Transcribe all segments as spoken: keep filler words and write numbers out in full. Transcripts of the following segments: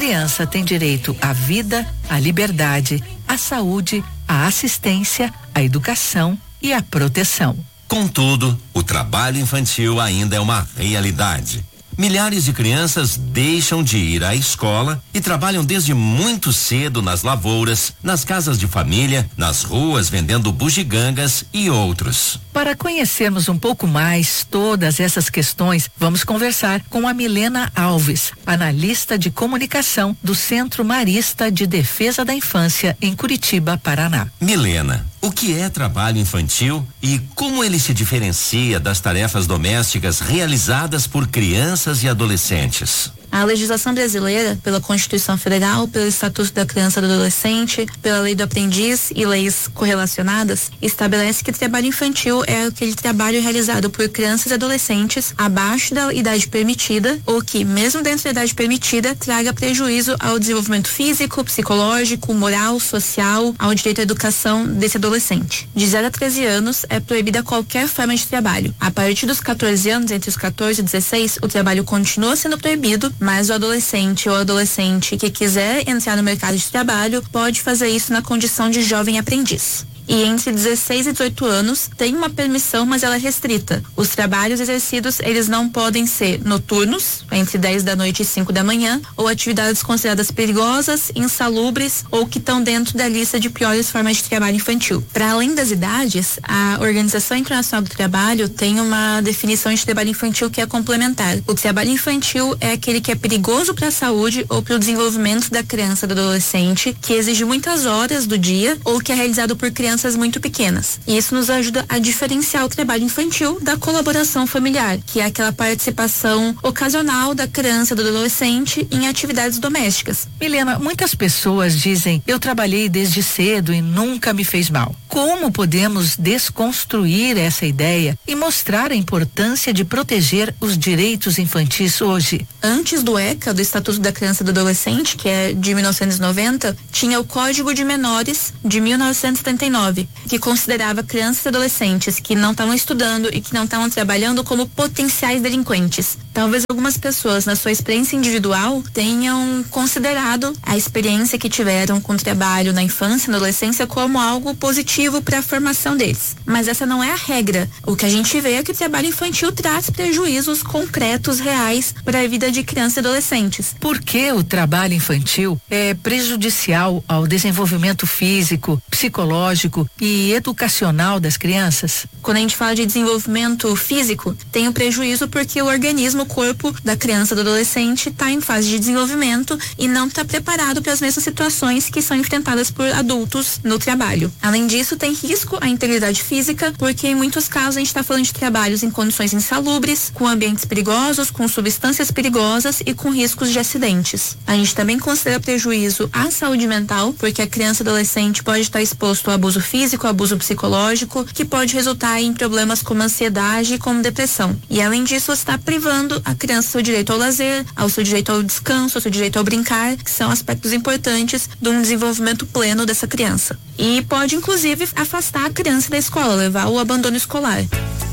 criança tem direito à vida, à liberdade, à saúde, à assistência, à educação e à proteção. Contudo, o trabalho infantil ainda é uma realidade. Milhares de crianças deixam de ir à escola e trabalham desde muito cedo nas lavouras, nas casas de família, nas ruas vendendo bugigangas e outros. Para conhecermos um pouco mais todas essas questões, vamos conversar com a Milena Alves, analista de comunicação do Centro Marista de Defesa da Infância em Curitiba, Paraná. Milena, o que é trabalho infantil e como ele se diferencia das tarefas domésticas realizadas por crianças e adolescentes? A legislação brasileira, pela Constituição Federal, pelo Estatuto da Criança e do Adolescente, pela Lei do Aprendiz e leis correlacionadas, estabelece que trabalho infantil é aquele trabalho realizado por crianças e adolescentes abaixo da idade permitida ou que, mesmo dentro da idade permitida, traga prejuízo ao desenvolvimento físico, psicológico, moral, social, ao direito à educação desse adolescente. De zero a treze anos, é proibida qualquer forma de trabalho. A partir dos catorze anos, entre os catorze e dezesseis, o trabalho continua sendo proibido, mas o adolescente ou adolescente que quiser entrar no mercado de trabalho pode fazer isso na condição de jovem aprendiz. E entre dezesseis e dezoito anos tem uma permissão, mas ela é restrita. Os trabalhos exercidos, eles não podem ser noturnos, entre dez da noite e cinco da manhã, ou atividades consideradas perigosas, insalubres ou que estão dentro da lista de piores formas de trabalho infantil. Para além das idades, a Organização Internacional do Trabalho tem uma definição de trabalho infantil que é complementar. O trabalho infantil é aquele que é perigoso para a saúde ou para o desenvolvimento da criança e do adolescente, que exige muitas horas do dia ou que é realizado por crianças muito pequenas. E isso nos ajuda a diferenciar o trabalho infantil da colaboração familiar, que é aquela participação ocasional da criança e do adolescente em atividades domésticas. Milena, muitas pessoas dizem: eu trabalhei desde cedo e nunca me fez mal. Como podemos desconstruir essa ideia e mostrar a importância de proteger os direitos infantis hoje? Antes do ECA, do Estatuto da Criança e do Adolescente, que é de mil novecentos e noventa, tinha o Código de Menores de mil novecentos e setenta e nove, que considerava crianças e adolescentes que não estavam estudando e que não estavam trabalhando como potenciais delinquentes. Talvez algumas pessoas, na sua experiência individual, tenham considerado a experiência que tiveram com o trabalho na infância e na adolescência como algo positivo para a formação deles. Mas essa não é a regra. O que a gente vê é que o trabalho infantil traz prejuízos concretos, reais, para a vida de crianças e adolescentes. Por que o trabalho infantil é prejudicial ao desenvolvimento físico, psicológico e educacional das crianças? Quando a gente fala de desenvolvimento físico, tem o prejuízo porque o organismo, o corpo da criança e do adolescente está em fase de desenvolvimento e não está preparado para as mesmas situações que são enfrentadas por adultos no trabalho. Além disso, tem risco à integridade física, porque em muitos casos a gente está falando de trabalhos em condições insalubres, com ambientes perigosos, com substâncias perigosas e com riscos de acidentes. A gente também considera prejuízo à saúde mental, porque a criança e adolescente pode estar exposto ao abuso físico, ao abuso psicológico, que pode resultar em problemas como ansiedade e como depressão. E além disso, você está privando a criança do seu direito ao lazer, ao seu direito ao descanso, ao seu direito ao brincar, que são aspectos importantes de um desenvolvimento pleno dessa criança. E pode, inclusive, afastar a criança da escola, levar ao abandono escolar.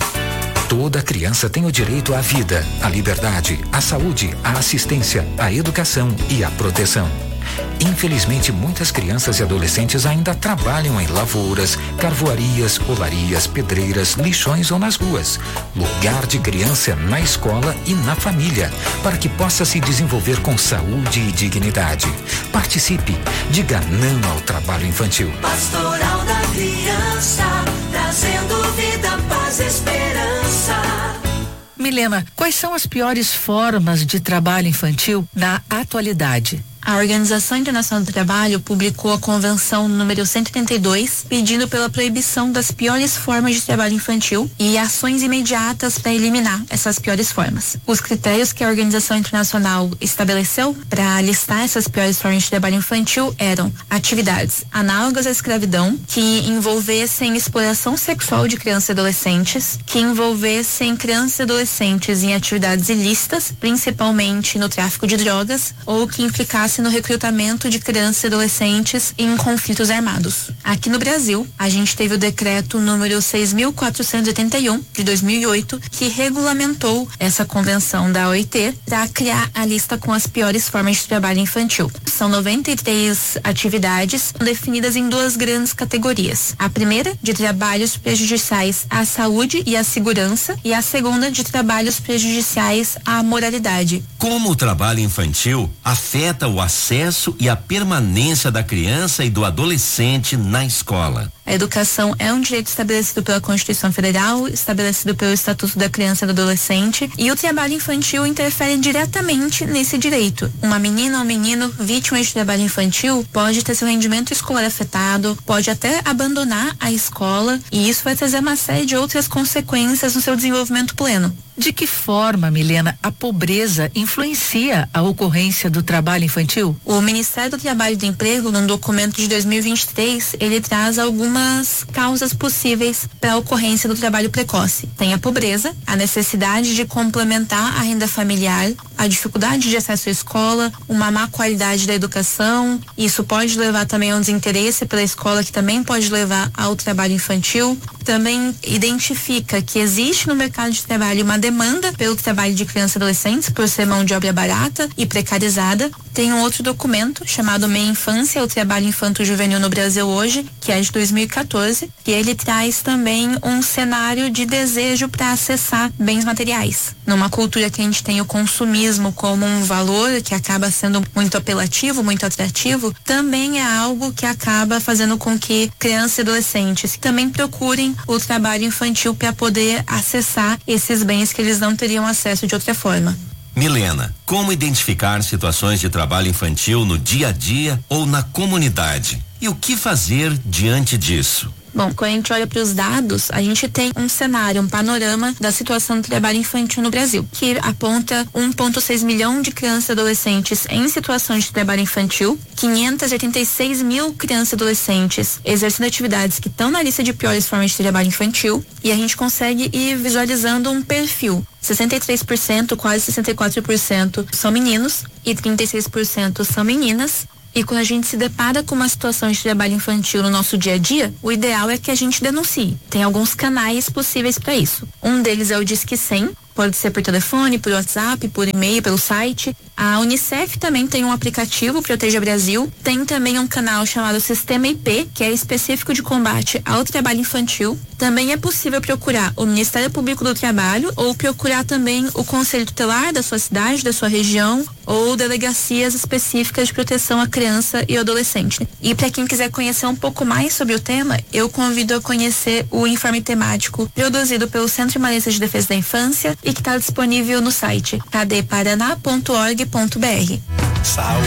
Toda criança tem o direito à vida, à liberdade, à saúde, à assistência, à educação e à proteção. Infelizmente, muitas crianças e adolescentes ainda trabalham em lavouras, carvoarias, olarias, pedreiras, lixões ou nas ruas. Lugar de criança é na escola e na família, para que possa se desenvolver com saúde e dignidade. Participe, diga não ao trabalho infantil. Pastoral da Criança, trazendo vida, paz e esperança. Milena, quais são as piores formas de trabalho infantil na atualidade? A Organização Internacional do Trabalho publicou a Convenção número cento e oitenta e dois, pedindo pela proibição das piores formas de trabalho infantil e ações imediatas para eliminar essas piores formas. Os critérios que a Organização Internacional estabeleceu para listar essas piores formas de trabalho infantil eram atividades análogas à escravidão, que envolvessem exploração sexual de crianças e adolescentes, que envolvessem crianças e adolescentes em atividades ilícitas, principalmente no tráfico de drogas, ou que implicassem atuasse no recrutamento de crianças e adolescentes em conflitos armados. Aqui no Brasil, a gente teve o decreto número seis mil quatrocentos e oitenta e um de dois mil e oito, que regulamentou essa convenção da O I T para criar a lista com as piores formas de trabalho infantil. São noventa e três atividades definidas em duas grandes categorias. A primeira, de trabalhos prejudiciais à saúde e à segurança, e a segunda, de trabalhos prejudiciais à moralidade. Como o trabalho infantil afeta o acesso e a permanência da criança e do adolescente na escola? A educação é um direito estabelecido pela Constituição Federal, estabelecido pelo Estatuto da Criança e do Adolescente, e o trabalho infantil interfere diretamente nesse direito. Uma menina ou menino vítima de trabalho infantil pode ter seu rendimento escolar afetado, pode até abandonar a escola, e isso vai trazer uma série de outras consequências no seu desenvolvimento pleno. De que forma, Milena, a pobreza influencia a ocorrência do trabalho infantil? O Ministério do Trabalho e do Emprego, num documento de dois mil e vinte e três, ele traz algumas causas possíveis para a ocorrência do trabalho precoce. Tem a pobreza, a necessidade de complementar a renda familiar, a dificuldade de acesso à escola, uma má qualidade da educação. Isso pode levar também a um desinteresse pela escola, que também pode levar ao trabalho infantil. Também identifica que existe no mercado de trabalho uma demanda pelo trabalho de crianças e adolescentes por ser mão de obra barata e precarizada. Tem um outro documento chamado Meia Infância, o trabalho infanto-juvenil no Brasil hoje, que é de dois mil e quatorze, e ele traz também um cenário de desejo para acessar bens materiais. Numa cultura que a gente tem o consumismo como um valor que acaba sendo muito apelativo, muito atrativo, também é algo que acaba fazendo com que crianças e adolescentes também procurem o trabalho infantil para poder acessar esses bens que eles não teriam acesso de outra forma. Milena, como identificar situações de trabalho infantil no dia a dia ou na comunidade? E o que fazer diante disso? Bom, quando a gente olha para os dados, a gente tem um cenário, um panorama da situação do trabalho infantil no Brasil, que aponta um vírgula seis milhão de crianças e adolescentes em situações de trabalho infantil, quinhentos e oitenta e seis mil crianças e adolescentes exercendo atividades que estão na lista de piores formas de trabalho infantil, e a gente consegue ir visualizando um perfil. sessenta e três por cento, quase sessenta e quatro por cento são meninos e trinta e seis por cento são meninas. E quando a gente se depara com uma situação de trabalho infantil no nosso dia a dia, o ideal é que a gente denuncie. Tem alguns canais possíveis para isso. Um deles é o Disque cem, pode ser por telefone, por WhatsApp, por e-mail, pelo site. A Unicef também tem um aplicativo, Proteja Brasil. Tem também um canal chamado Sistema I P, que é específico de combate ao trabalho infantil. Também é possível procurar o Ministério Público do Trabalho ou procurar também o Conselho Tutelar da sua cidade, da sua região, ou delegacias específicas de proteção à criança e adolescente. E para quem quiser conhecer um pouco mais sobre o tema, eu convido a conhecer o informe temático produzido pelo Centro Maranhense de Defesa da Infância e que está disponível no site cadeparaná ponto org ponto br. Saúde